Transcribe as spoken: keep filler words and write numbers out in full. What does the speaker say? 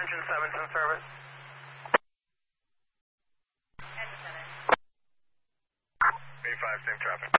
Engine seven's in service. B five, same traffic.